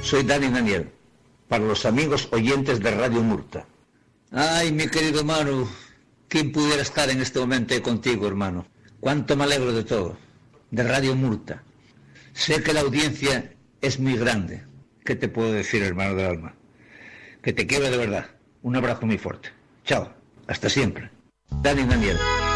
Soy Dani Daniel, para los amigos oyentes de Radio Murta. Ay, mi querido Manu, ¿quién pudiera estar en este momento contigo, hermano? Cuánto me alegro de todo, de Radio Murta. Sé que la audiencia es muy grande. ¿Qué te puedo decir, hermano del alma? Que te quiero de verdad. Un abrazo muy fuerte. Chao, hasta siempre. Dani Daniel.